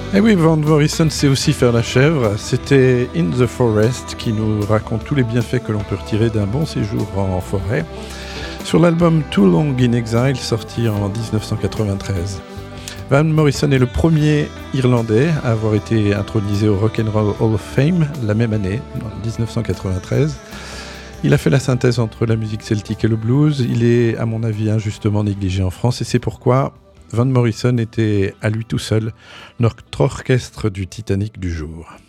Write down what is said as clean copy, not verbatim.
Et oui, Van Morrison sait aussi faire la chèvre. C'était In the Forest qui nous raconte tous les bienfaits que l'on peut retirer d'un bon séjour en forêt, sur l'album Too Long in Exile, sorti en 1993. Van Morrison est le premier Irlandais à avoir été intronisé au Rock and Roll Hall of Fame la même année, en 1993. Il a fait la synthèse entre la musique celtique et le blues. Il est, à mon avis, injustement négligé en France, et c'est pourquoi Van Morrison était à lui tout seul notre orchestre du Titanic du jour.